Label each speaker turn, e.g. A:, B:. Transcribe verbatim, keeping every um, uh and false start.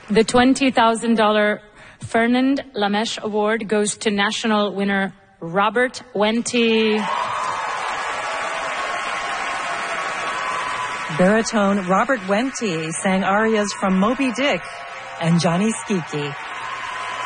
A: The twenty thousand dollars Fernand Lamèche Award goes to national winner Robert Wente.
B: Baritone Robert Wente sang arias from Moby Dick and Johnny Skiki.